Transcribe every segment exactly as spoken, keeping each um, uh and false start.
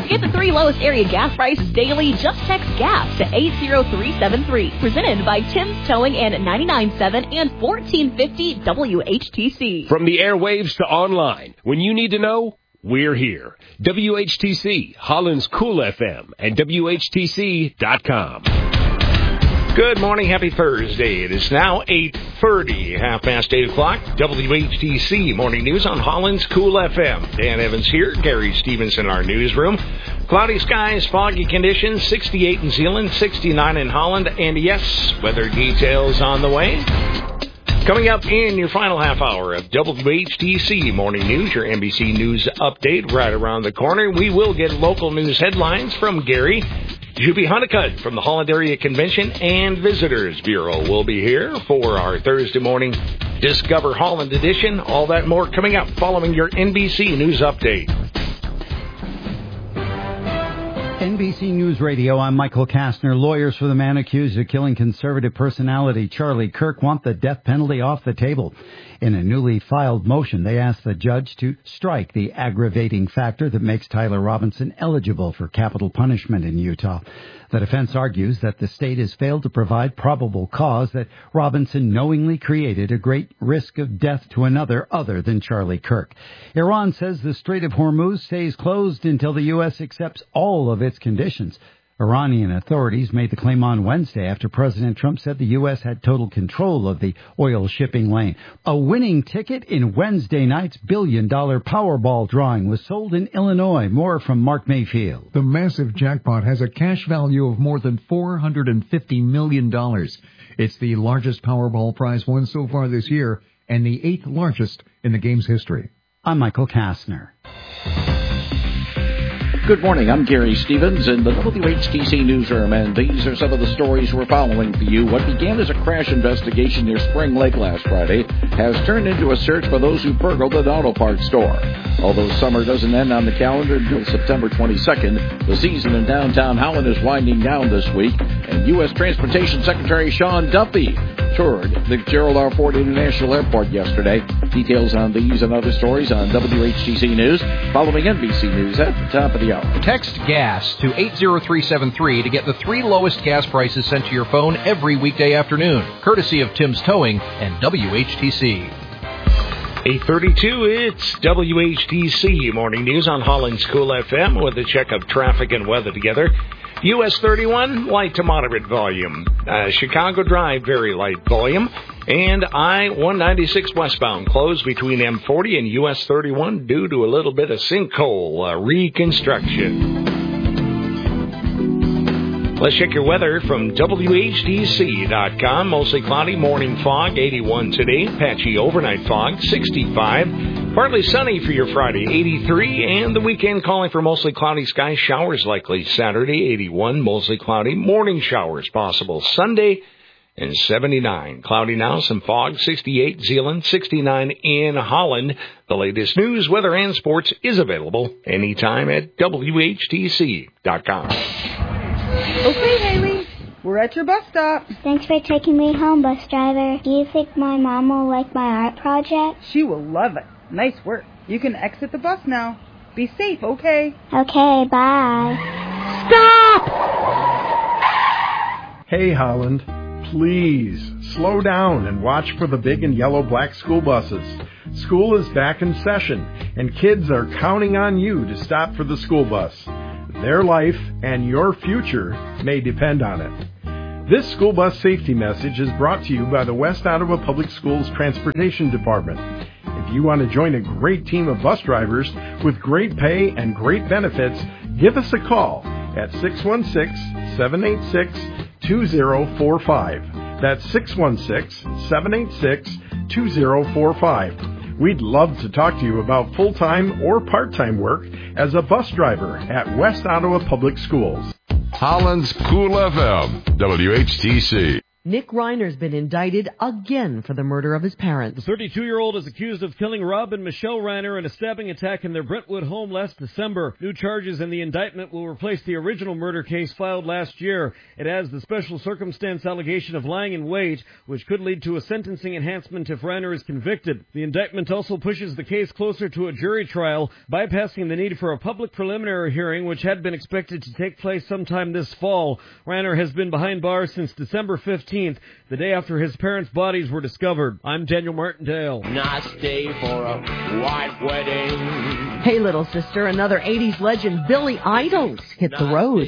get the three lowest area gas prices daily, just text GAS to eight zero three seven three. Presented by Tim's Towing and ninety-nine point seven and fourteen fifty W H T C. From the airwaves to online, when you need to know, we're here. W H T C, Holland's Cool F M, and W H T C dot com. Good morning. Happy Thursday. It is now eight thirty, half past eight o'clock. W H T C Morning News on Holland's Cool F M. Dan Evans here. Gary Stevens in our newsroom. Cloudy skies, foggy conditions, sixty-eight in Zeeland, sixty-nine in Holland, and yes, weather details on the way. Coming up in your final half hour of W H T C Morning News, your N B C News update right around the corner. We will get local news headlines from Gary. Juby Honeycutt from the Holland Area Convention and Visitors Bureau will be here for our Thursday morning Discover Holland edition. All that more coming up following your N B C News update. N B C News Radio, I'm Michael Kastner. Lawyers for the man accused of killing conservative personality Charlie Kirk want the death penalty off the table. In a newly filed motion, they asked the judge to strike the aggravating factor that makes Tyler Robinson eligible for capital punishment in Utah. The defense argues that the state has failed to provide probable cause that Robinson knowingly created a great risk of death to another other than Charlie Kirk. Iran says the Strait of Hormuz stays closed until the U S accepts all of its conditions. Iranian authorities made the claim on Wednesday after President Trump said the U S had total control of the oil shipping lane. A winning ticket in Wednesday night's billion-dollar Powerball drawing was sold in Illinois. More from Mark Mayfield. The massive jackpot has a cash value of more than four hundred fifty million dollars. It's the largest Powerball prize won so far this year and the eighth largest in the game's history. I'm Michael Kastner. Good morning. I'm Gary Stevens in the W H T C newsroom, and these are some of the stories we're following for you. What began as a crash investigation near Spring Lake last Friday has turned into a search for those who burgled an auto parts store. Although summer doesn't end on the calendar until September twenty-second, the season in downtown Holland is winding down this week, and U S Transportation Secretary Sean Duffy toured the Gerald R. Ford International Airport yesterday. Details on these and other stories on W H T C News, following N B C News at the top of the hour. Text GAS to eight zero three seven three to get the three lowest gas prices sent to your phone every weekday afternoon, courtesy of Tim's Towing and W H T C. eight thirty-two, it's W H T C Morning News on Holland's Cool F M with a check of traffic and weather together. U S thirty-one, light to moderate volume. Uh, Chicago Drive, very light volume. And I one ninety-six westbound closed between M forty and U S thirty-one due to a little bit of sinkhole uh, reconstruction. Let's check your weather from W H T C dot com. Mostly cloudy, morning fog, eighty-one today. Patchy overnight fog, sixty-five. Partly sunny for your Friday, eighty-three. And the weekend calling for mostly cloudy skies. Showers likely Saturday, eighty-one. Mostly cloudy, morning showers possible Sunday, and seventy-nine. Cloudy now, some fog, sixty-eight. Zeeland, sixty-nine in Holland. The latest news, weather, and sports is available anytime at W H T C dot com. Okay, Haley, we're at your bus stop. Thanks for taking me home, bus driver. Do you think my mom will like my art project? She will love it. Nice work. You can exit the bus now. Be safe, okay? Okay, bye. Stop! Hey, Holland, please slow down and watch for the big and yellow black school buses. School is back in session, and kids are counting on you to stop for the school bus. Their life and your future may depend on it. This school bus safety message is brought to you by the West Ottawa Public Schools Transportation Department. If you want to join a great team of bus drivers with great pay and great benefits, give us a call at six one six, seven eight six, two zero four five. That's six one six, seven eight six, two zero four five. We'd love to talk to you about full-time or part-time work as a bus driver at West Ottawa Public Schools. Holland's Cool F M, W H T C. Nick Reiner's been indicted again for the murder of his parents. The thirty-two-year-old is accused of killing Rob and Michelle Reiner in a stabbing attack in their Brentwood home last December. New charges in the indictment will replace the original murder case filed last year. It adds the special circumstance allegation of lying in wait, which could lead to a sentencing enhancement if Reiner is convicted. The indictment also pushes the case closer to a jury trial, bypassing the need for a public preliminary hearing, which had been expected to take place sometime this fall. Reiner has been behind bars since December fifteenth, the day after his parents' bodies were discovered. I'm Daniel Martindale. Nice day for a white wedding. Hey, little sister, another eighties legend, Billy Idol's hit the road.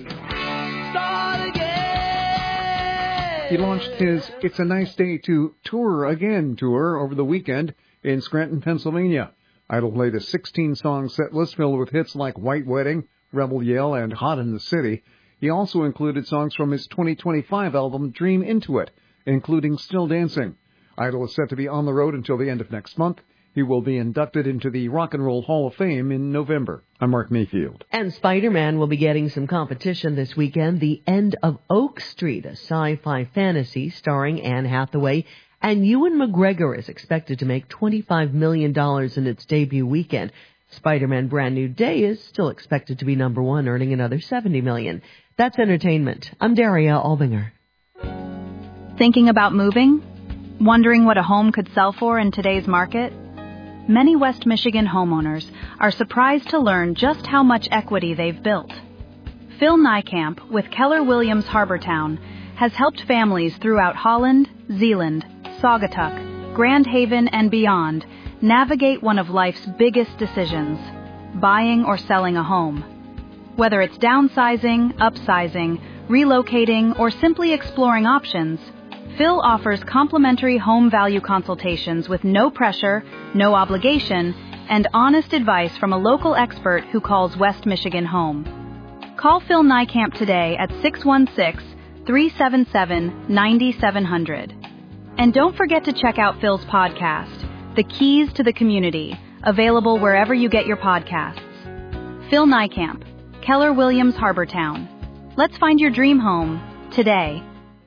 He launched his It's a Nice Day to Tour Again tour over the weekend in Scranton, Pennsylvania. Idol played a sixteen-song set list filled with hits like White Wedding, Rebel Yell, and Hot in the City. He also included songs from his twenty twenty-five album Dream Into It, including Still Dancing. Idol is set to be on the road until the end of next month. He will be inducted into the Rock and Roll Hall of Fame in November. I'm Mark Mayfield. And Spider-Man will be getting some competition this weekend. The End of Oak Street, a sci-fi fantasy starring Anne Hathaway and Ewan McGregor, is expected to make twenty-five million dollars in its debut weekend. Spider-Man Brand New Day is still expected to be number one, earning another seventy million dollars. That's entertainment. I'm Daria Albinger. Thinking about moving? Wondering what a home could sell for in today's market? Many West Michigan homeowners are surprised to learn just how much equity they've built. Phil Niekamp with Keller Williams Harbortown has helped families throughout Holland, Zeeland, Saugatuck, Grand Haven, and beyond navigate one of life's biggest decisions, buying or selling a home. Whether it's downsizing, upsizing, relocating, or simply exploring options, Phil offers complimentary home value consultations with no pressure, no obligation, and honest advice from a local expert who calls West Michigan home. Call Phil Niekamp today at six one six, three seven seven, nine seven zero zero. And don't forget to check out Phil's podcast, The Keys to the Community, available wherever you get your podcasts. Phil Niekamp, Keller Williams Harbortown. Let's find your dream home today.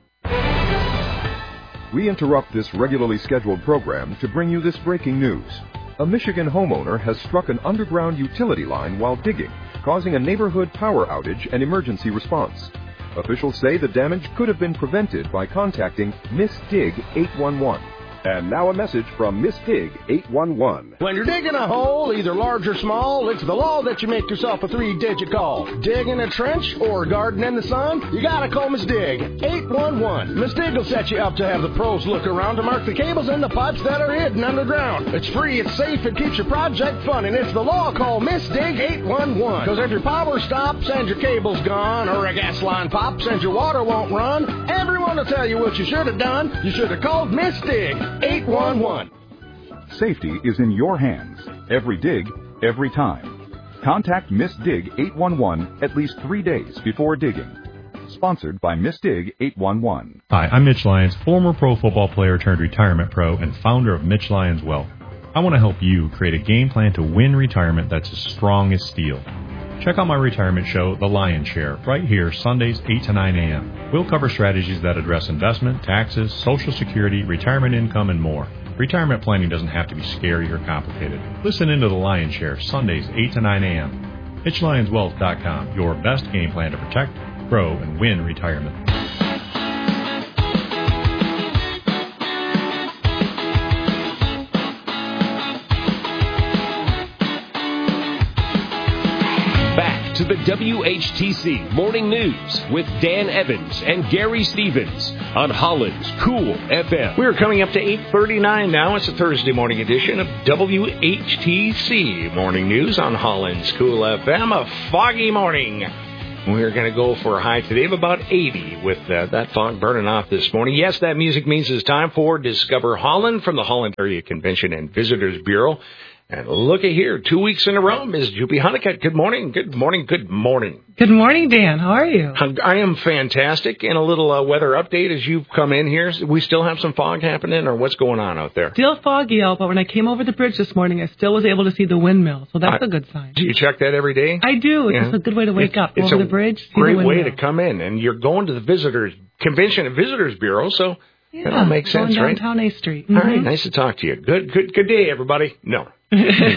We interrupt this regularly scheduled program to bring you this breaking news. A Michigan homeowner has struck an underground utility line while digging, causing a neighborhood power outage and emergency response. Officials say the damage could have been prevented by contacting Miss Dig eight one one. And now a message from Miss Dig eight one one. When you're digging a hole, either large or small, it's the law that you make yourself a three-digit call. Digging a trench or a garden in the sun, you gotta call Miss Dig eight one one. Miss Dig will set you up to have the pros look around to mark the cables and the pipes that are hidden underground. It's free, it's safe, it keeps your project fun, and it's the law. Call Miss Dig eight one one. Because if your power stops and your cable's gone, or a gas line pops and your water won't run, everyone will tell you what you should have done. You should have called Miss Dig eight one one. Safety is in your hands. Every dig, every time. Contact Miss Dig eight one one at least three days before digging. Sponsored by Miss Dig eight one one. Hi, I'm Mitch Lyons, former pro football player turned retirement pro and founder of Mitch Lyons Wealth. I want to help you create a game plan to win retirement that's as strong as steel. Check out my retirement show, The Lion's Share, right here, Sundays, eight to nine a.m. We'll cover strategies that address investment, taxes, Social Security, retirement income, and more. Retirement planning doesn't have to be scary or complicated. Listen into The Lion's Share, Sundays, eight to nine a.m. Mitch Lyons Wealth dot com, your best game plan to protect, grow, and win retirement. To the W H T C Morning News with Dan Evans and Gary Stevens on Holland's Cool F M. We're coming up to eight thirty-nine now. It's a Thursday morning edition of W H T C Morning News on Holland's Cool F M. A foggy morning. We're going to go for a high today of about eighty with uh, that fog burning off this morning. Yes, that music means it's time for Discover Holland from the Holland Area Convention and Visitors Bureau. And look at here, two weeks in a row, Miz Juppie Honeycutt. Good morning, good morning, good morning. Good morning, Dan. How are you? I am fantastic. And a little uh, weather update as you've come in here. We still have some fog happening, or what's going on out there? Still foggy out, but when I came over the bridge this morning, I still was able to see the windmill, so that's I, a good sign. Do you check that every day? I do. It's yeah. just a good way to wake it, up. Go over the bridge, see great the windmill. way to come in, and you're going to the visitors convention and visitors bureau, so yeah, that all makes sense, downtown right? Downtown A Street. Mm-hmm. All right, nice to talk to you. Good, good, good day, everybody. No. no.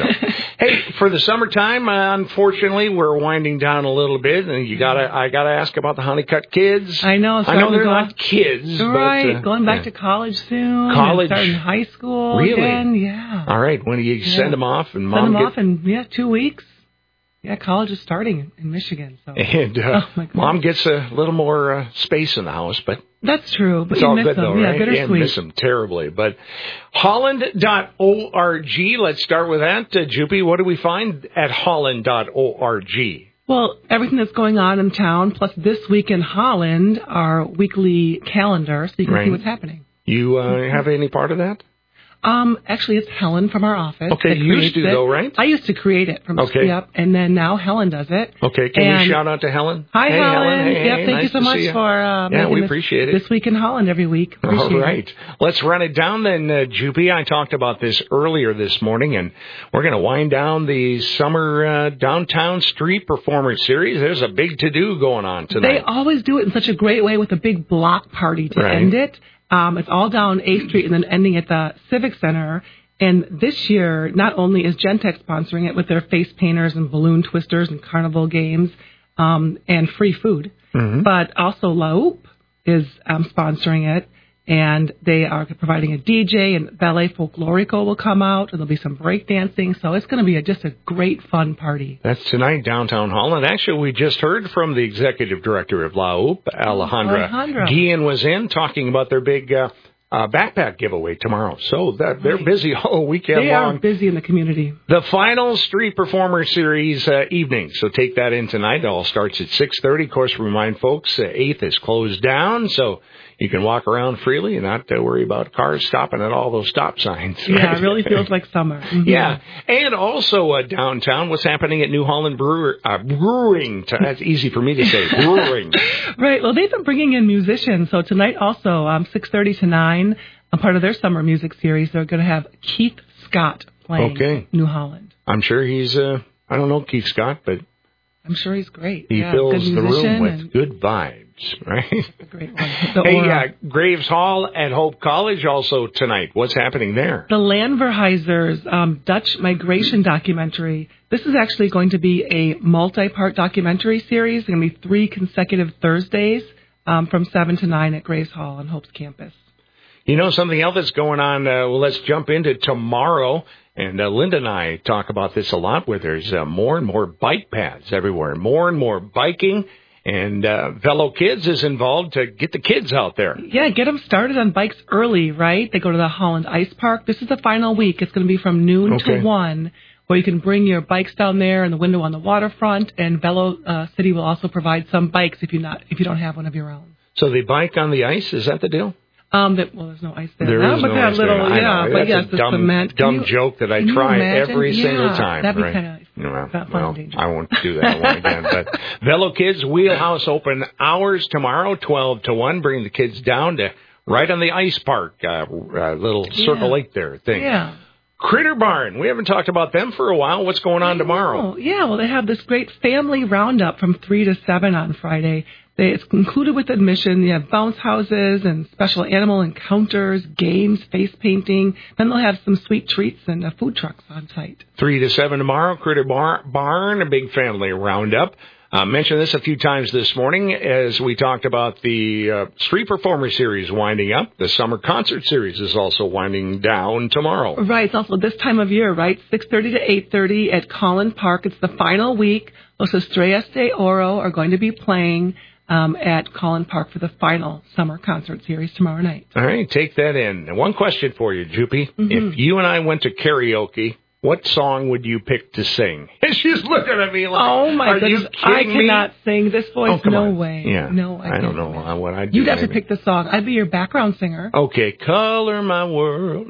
Hey, for the summertime, uh, unfortunately, we're winding down a little bit, and you gotta, I gotta ask about the Honeycutt kids. I know. I know they're go, not kids, right? But, uh, going back yeah. to college soon. College, starting high school. Really? Again. Yeah. All right. When do you yeah. send them off? And mom send them get... off in yeah two weeks. Yeah, college is starting in Michigan. So. And uh, oh mom gets a little more uh, space in the house, but that's true. But it's you all miss good them. though, yeah, right? Bittersweet. Yeah, miss them terribly. But Holland dot org. Let's start with that, uh, Juppie. What do we find at Holland dot org? Well, everything that's going on in town, plus this week in Holland, our weekly calendar, so you can right. see what's happening. You uh, have any part of that? Um, actually, it's Helen from our office. Okay, you used to, it. though, right? I used to create it from okay. Yep, and then now Helen does it. Okay, can and you shout out to Helen? Hi, hey, Helen. Helen. Hey, yep, hey, thank nice you so much you. for uh, yeah, we this, appreciate it. This week in Holland every week. Appreciate All right, it. let's run it down then, uh, Juppie. I talked about this earlier this morning, and we're going to wind down the summer uh, downtown street performer series. There's a big to-do going on tonight. They always do it in such a great way with a big block party to right. end it. Um, it's all down A Street and then ending at the Civic Center. And this year, not only is Gentex sponsoring it with their face painters and balloon twisters and carnival games um, and free food, mm-hmm. but also La Oupe is um, sponsoring it. And they are providing a D J, and Ballet Folklorico will come out, and there'll be some break dancing. So it's going to be a, just a great, fun party. That's tonight, downtown Holland. Actually, we just heard from the executive director of La Oupe, Alejandra. Alejandra. Guillen was in talking about their big uh, uh, backpack giveaway tomorrow. So that they're right. busy all weekend they long. They are busy in the community. The final Street Performer Series uh, evening. So take that in tonight. It all starts at six thirty. Of course, remind folks, uh, eighth is closed down, so you can walk around freely and not uh, worry about cars stopping at all those stop signs. Right? Yeah, it really feels like summer. Mm-hmm. Yeah. And also uh, downtown, what's happening at New Holland Brewer, uh, Brewing? T- that's easy for me to say. Brewing. Right. Well, they've been bringing in musicians. So tonight also, um, six thirty to nine, a part of their summer music series, they're going to have Keith Scott playing okay. New Holland. I'm sure he's, uh, I don't know Keith Scott, but I'm sure he's great. He yeah, fills the room with and... good vibes. Right? A great one. The hey, aura. uh, Graves Hall at Hope College also tonight. What's happening there? The Landverhuizers um, Dutch migration documentary. This is actually going to be a multi-part documentary series. It's going to be three consecutive Thursdays um, from seven to nine at Graves Hall on Hope's campus. You know, something else that's going on, uh, well, let's jump into tomorrow. And uh, Linda and I talk about this a lot, where there's uh, more and more bike paths everywhere, more and more biking. And uh, Velo Kids is involved to get the kids out there. Yeah, get them started on bikes early, right? They go to the Holland Ice Park. This is the final week. It's going to be from noon okay. to one, where you can bring your bikes down there in the window on the waterfront. And Velo uh, City will also provide some bikes if you not if you don't have one of your own. So they bike on the ice? Is that the deal? Um, that, well, there's no ice there. There now, is but no that ice little, there. yeah, I know. but That's yes, a the dumb, cement. dumb you, joke that I can try imagine? every yeah, single time. That'd be right? kind of well, fun well, and dangerous. I won't do that one again. But Velo Kids Wheelhouse open hours tomorrow, twelve to one. Bring the kids down to right on the ice park, uh, uh, little yeah. Circle Lake there thing. Yeah. Critter Barn. We haven't talked about them for a while. What's going on tomorrow? Oh, yeah, well, they have this great family roundup from three to seven on Friday. They, it's included with admission. You have bounce houses and special animal encounters, games, face painting. Then they'll have some sweet treats and uh, food trucks on site. Three to seven tomorrow, Critter Bar- Barn, a big family roundup. I uh, mentioned this a few times this morning as we talked about the uh, Street Performer Series winding up. The Summer Concert Series is also winding down tomorrow. Right. It's also this time of year, right? six thirty to eight thirty at Collin Park. It's the final week. Los Estrellas de Oro are going to be playing um, at Collin Park for the final Summer Concert Series tomorrow night. All right. Take that in. And one question for you, Juppie. Mm-hmm. If you and I went to karaoke, what song would you pick to sing? She's looking at me like, oh my are goodness, you kidding I cannot me? sing this voice. Oh, no on. way. Yeah. No, I, I don't know what I'd do. You'd have maybe. to pick the song. I'd be your background singer. Okay, Color My World. No,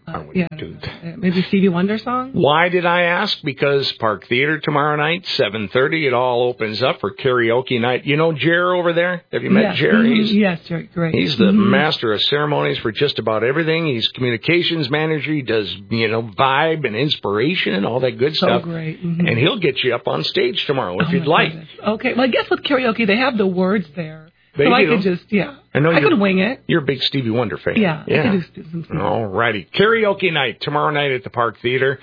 I would yeah, do that. Maybe Stevie Wonder song? Why did I ask? Because Park Theater tomorrow night, seven thirty, it all opens up for karaoke night. You know Jer over there? Have you met yes. Jer? Mm-hmm. He's, yes, Jer, great. He's the mm-hmm. master of ceremonies for just about everything. He's communications manager. He does, you know, vibe and inspiration and all that good so stuff. So great. Mm-hmm. And he'll get you up on stage tomorrow if oh you'd like. Goodness. Okay. Well, I guess with karaoke, they have the words there. They so do. I could just, yeah. I know I could wing it. You're a big Stevie Wonder fan. Yeah. Yeah. I could do some All righty. Karaoke night tomorrow night at the Park Theater.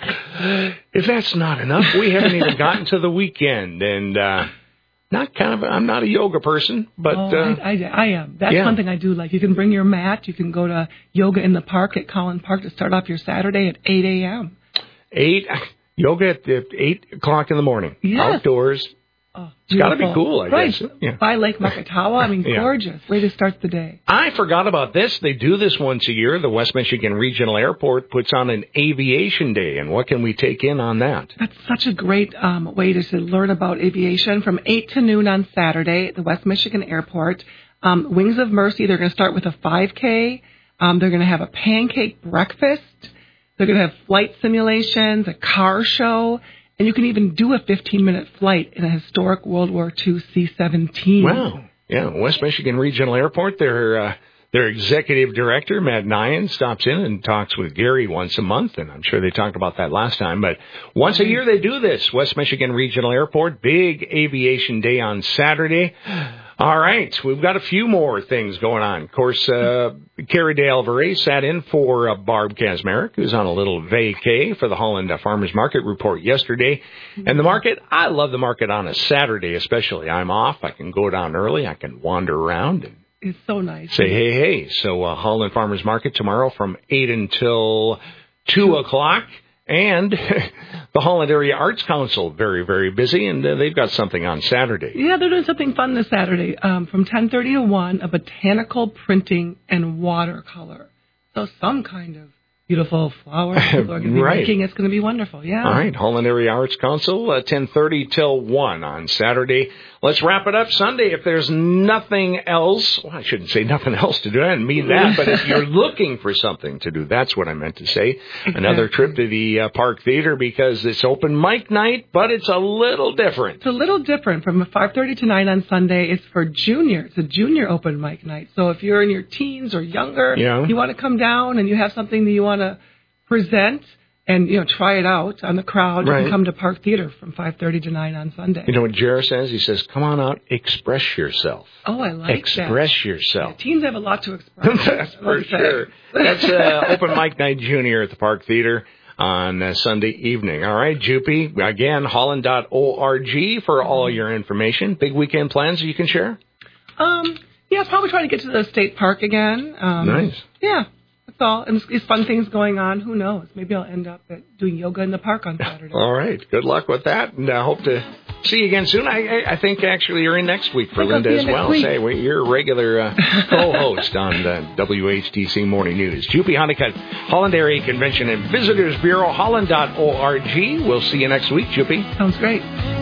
If that's not enough, we haven't even gotten to the weekend. And uh, not kind of, I'm not a yoga person, but. Oh, uh, I, I, I am. That's yeah. one thing I do like. You can bring your mat. You can go to yoga in the park at Collin Park to start off your Saturday at eight a.m. eight Yoga at eight o'clock in the morning. Yes. Outdoors. Oh, it's got to be cool, I right. guess. Yeah. By Lake Makatawa. I mean, yeah. gorgeous. Way to start the day. I forgot about this. They do this once a year. The West Michigan Regional Airport puts on an aviation day. And what can we take in on that? That's such a great um, way to, to learn about aviation. From eight to noon on Saturday at the West Michigan Airport. Um, Wings of Mercy, they're going to start with a five K. Um, they're going to have a pancake breakfast. They're going to have flight simulations, a car show. And you can even do a fifteen-minute flight in a historic World War Two C seventeen. Wow. Yeah, West Michigan Regional Airport, their uh, their executive director, Matt Nyan, stops in and talks with Gary once a month, and I'm sure they talked about that last time. But once a year they do this, West Michigan Regional Airport, big aviation day on Saturday. All right, we've got a few more things going on. Of course, uh, Carrie de Alvarez sat in for uh, Barb Kazmarek, who's on a little vacay for the Holland uh, Farmers Market report yesterday. And the market, I love the market on a Saturday especially. I'm off. I can go down early. I can wander around and it's so nice. Say hey, hey. So uh, Holland Farmers Market tomorrow from eight until two o'clock. And the Holland Area Arts Council, very, very busy, and uh, they've got something on Saturday. Yeah, they're doing something fun this Saturday. Um, from ten thirty to one, a botanical printing and watercolor. So some kind of beautiful flowers people are going to be right. making. It's going to be wonderful, yeah. All right, Holland Area Arts Council, uh, ten thirty till one on Saturday. Let's wrap it up Sunday. If there's nothing else, well, I shouldn't say nothing else to do. I didn't mean that, but if you're looking for something to do, that's what I meant to say. Exactly. Another trip to the uh, Park Theater because it's open mic night, but it's a little different. It's a little different. From five thirty to nine on Sunday, it's for junior. It's a junior open mic night. So if you're in your teens or younger, yeah. you want to come down and you have something that you want to present and, you know, try it out on the crowd, right. you can come to Park Theater from five thirty to nine on Sunday. You know what Jared says? He says, come on out, express yourself. Oh, I like express that. Express yourself. Yeah, teens have a lot to express. That's for sure. That's uh, Open Mic Night Junior at the Park Theater on uh, Sunday evening. All right, Jupy, again, holland dot org for all your information. Big weekend plans you can share? Um, yeah, probably trying to get to the state park again. Um, nice. Yeah. That's all. And there's fun things going on. Who knows? Maybe I'll end up at doing yoga in the park on Saturday. All right. Good luck with that. And I hope to see you again soon. I, I, I think actually you're in next week for Linda as well. Say, well, you're a regular uh, co-host on the W H T C Morning News. Jupy Honeycutt, Holland Area Convention and Visitors Bureau, holland dot org. We'll see you next week, Jupy. Sounds great.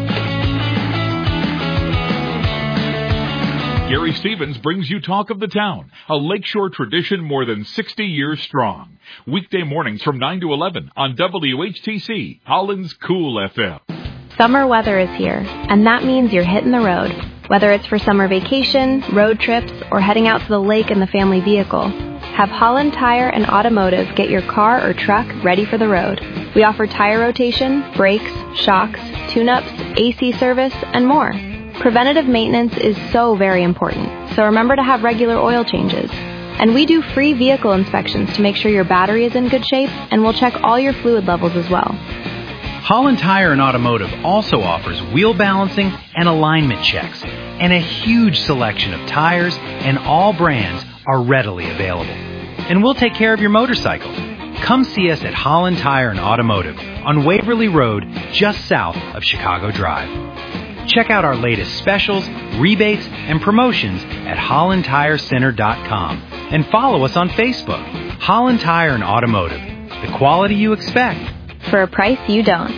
Gary Stevens brings you Talk of the Town, a lakeshore tradition more than sixty years strong. Weekday mornings from nine to eleven on W H T C, Holland's Cool F M. Summer weather is here, and that means you're hitting the road. Whether it's for summer vacation, road trips, or heading out to the lake in the family vehicle, have Holland Tire and Automotive get your car or truck ready for the road. We offer tire rotation, brakes, shocks, tune-ups, A C service, and more. Preventative maintenance is so very important, so remember to have regular oil changes. And we do free vehicle inspections to make sure your battery is in good shape, and we'll check all your fluid levels as well. Holland Tire and Automotive also offers wheel balancing and alignment checks, and a huge selection of tires and all brands are readily available. And we'll take care of your motorcycle. Come see us at Holland Tire and Automotive on Waverly Road, just south of Chicago Drive. Check out our latest specials, rebates, and promotions at holland tire center dot com and follow us on Facebook. Holland Tire and Automotive, the quality you expect for a price you don't.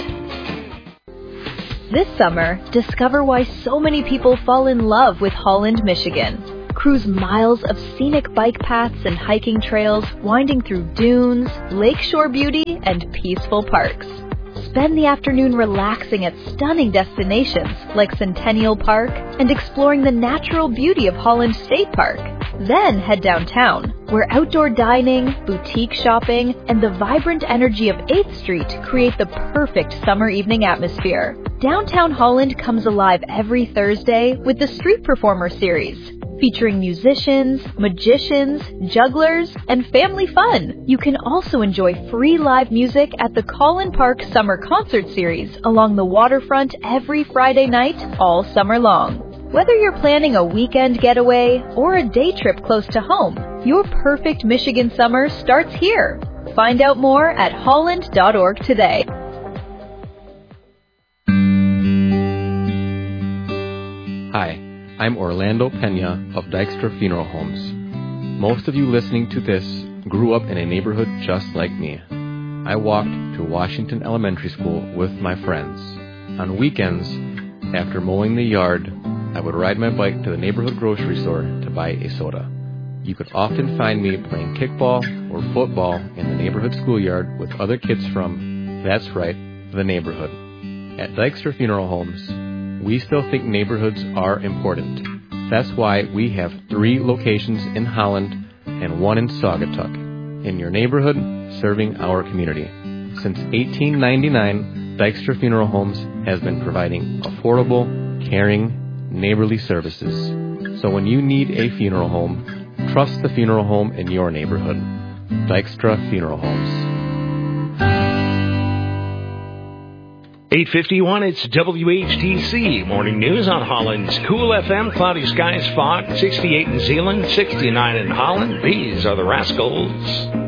This summer, discover why so many people fall in love with Holland, Michigan. Cruise miles of scenic bike paths and hiking trails winding through dunes, lakeshore beauty, and peaceful parks. Spend the afternoon relaxing at stunning destinations like Centennial Park and exploring the natural beauty of Holland State Park. Then head downtown, where outdoor dining, boutique shopping, and the vibrant energy of eighth Street create the perfect summer evening atmosphere. Downtown Holland comes alive every Thursday with the Street Performer Series, featuring musicians, magicians, jugglers, and family fun. You can also enjoy free live music at the Collin Park Summer Concert Series along the waterfront every Friday night all summer long. Whether you're planning a weekend getaway or a day trip close to home, your perfect Michigan summer starts here. Find out more at holland dot org today. Hi, I'm Orlando Pena of Dykstra Funeral Homes. Most of you listening to this grew up in a neighborhood just like me. I walked to Washington Elementary School with my friends. On weekends, after mowing the yard, I would ride my bike to the neighborhood grocery store to buy a soda. You could often find me playing kickball or football in the neighborhood schoolyard with other kids from, that's right, the neighborhood. At Dykstra Funeral Homes, we still think neighborhoods are important. That's why we have three locations in Holland and one in Saugatuck. In your neighborhood, serving our community. Since eighteen ninety-nine, Dykstra Funeral Homes has been providing affordable, caring, neighborly services. So when you need a funeral home, trust the funeral home in your neighborhood. Dykstra Funeral Homes. eight fifty-one, it's W H T C Morning News on Holland's Cool F M. Cloudy skies, fog, sixty-eight in Zeeland, sixty-nine in Holland. These are the Rascals.